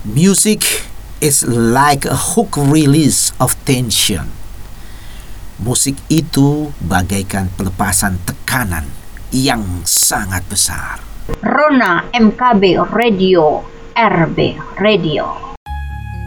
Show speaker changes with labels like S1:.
S1: Music is like a hook release of tension. Musik itu bagaikan pelepasan tekanan yang sangat besar.
S2: Rona MKB Radio, RB Radio.